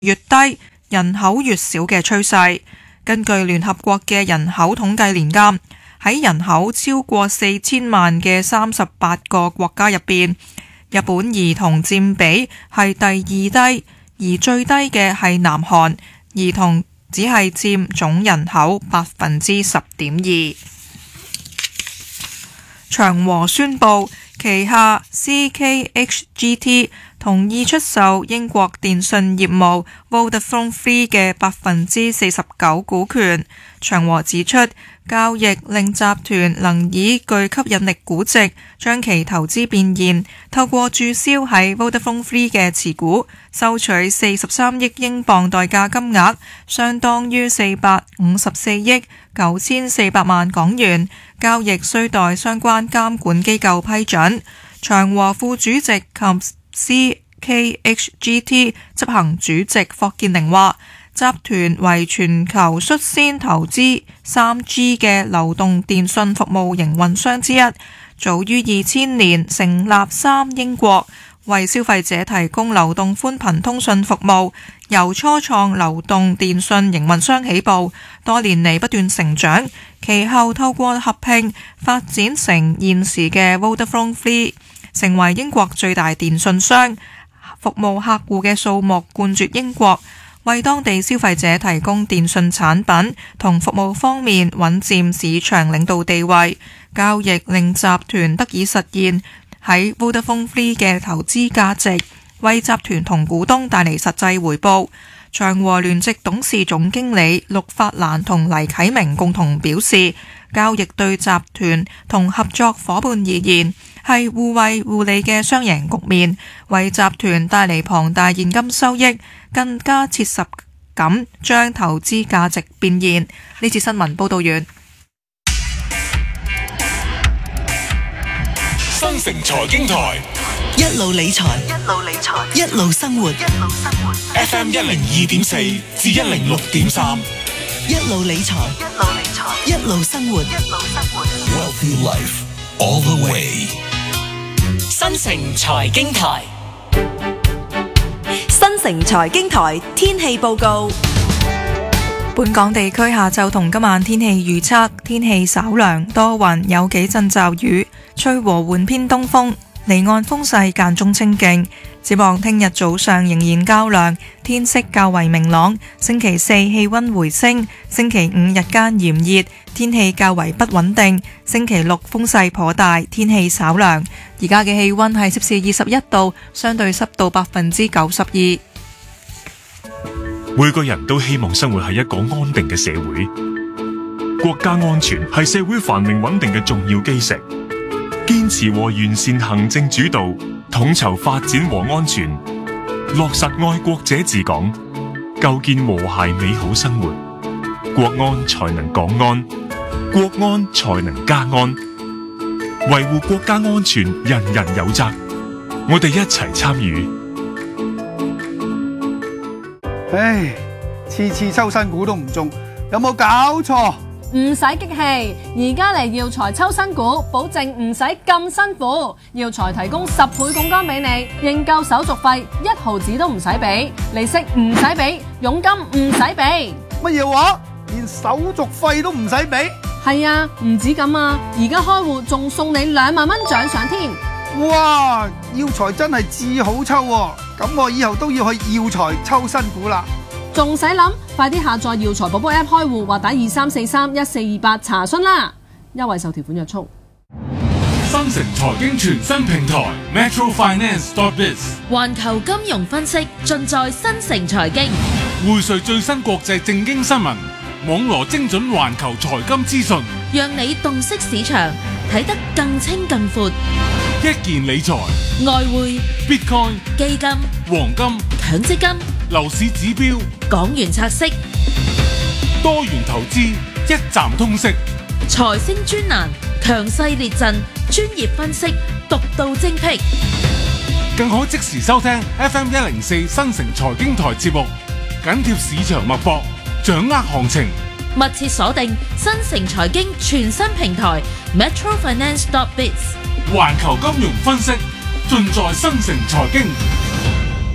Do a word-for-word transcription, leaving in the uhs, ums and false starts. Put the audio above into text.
越低，人口越少嘅趨勢。根據聯合國嘅人口統計年鑑，喺人口超過四千萬嘅三十八個國家入邊，日本兒童佔比係第二低，而最低嘅係南韓，兒童只係佔總人口百分之十點二。長和宣布旗下 C K H G T 同意出售英國電信業務 Vodafone Three 嘅百分之四十九股權。長和指出，交易令集團能以具吸引力估值將其投資變現，透過註銷喺 Vodafone Three 嘅持股，收取四十三億英鎊代價金額，相當於四百五十四億九千四百萬港元。交易需待相關監管機構批准。長和副主席及 C K H G T 執行主席霍建寧話，集團為全球率先投資 三 G 嘅流動電信服務營運商之一，早於二千年成立三英國，為消費者提供流動寬頻通訊服務，由初創流動電信營運商起步，多年嚟不斷成長，其後透過合併發展成現時嘅 Vodafone Three， 成為英國最大電信商，服務客戶嘅數目冠絕英國，為當地消費者提供電信產品同服務方面穩佔市場領導地位。交易令集團得以實現喺 Vodafone Three 嘅投資價值，為集團同股東帶嚟實際回報。長和聯席董事總經理陸法蘭同黎啟明共同表示，交易對集團同合作夥伴而言係互惠互利嘅雙贏局面，為集團帶嚟龐大現金收益，更加切實咁將投資價值變現。呢次新聞報道完。 新城財經台一路理財，一路理財，一路生活，一路生活。 F M 一零二點四至一零六點三， 一路理財，一路理財，一路生活，一路生活。 Wealthy Life all the way。 新城財經台， 新城財經台天氣報告。 本港地區下晝同今晚天氣預測：天氣稍涼，多雲，有幾陣驟雨，吹和緩偏東風，離岸風勢間中清勁。展望聽日早上仍然較涼，天色較為明朗。星期四氣溫回升，星期五日間炎熱，天氣較為不穩定。星期六風勢頗大，天氣稍涼。而家嘅氣溫係攝氏二十一度，相對濕度百分之九十二。 每個人都希望生活喺一個安定嘅社會，國家安全係社會繁榮穩定嘅重要基石。堅持和完善行政主導，統籌發展和安全，落實愛國者治港，構建和諧美好生活，國安才能港安，國安才能家安。維護國家安全，人人有責，我哋一齊參與。 唉，次次抽新股都唔中，有冇搞錯？ 唔使激氣，而家嚟耀才抽新股，保證唔使咁辛苦。耀才提供十倍槓桿俾你，認購手續費一毫子都唔使俾，利息唔使俾，佣金唔使俾。 乜嘢話？連手續費都唔使俾？ 係啊，唔止咁啊，而家開戶仲送你兩萬蚊獎賞添。 哇！耀才真係至好抽喎，咁我以後都要去耀才抽新股啦。 仲使諗？快啲下載耀才寶寶 App 開戶或打二三四三一四二八查詢啦。優惠受條款約束。 新城財經全新平台 Metro Finance dot biz， 環球金融分析盡在新城財經， 匯萃最新國際正經新聞，網羅精準環球財金資訊， 讓你洞悉市場，睇得更清更闊。 一件理財、 外匯、 Bitcoin、 基金、 黃金、 強積金、 樓市指標、 港元拆息、 多元投資，一站通識。 財星專欄，強勢列陣，專業分析，獨到精闢。 更可即時收聽 F M 一零四新城財經台節目，緊貼市場脈搏，掌握行情。 密切鎖定新城財經全新平台 Metro Finance dot biz， 環球金融分析盡在新城財經。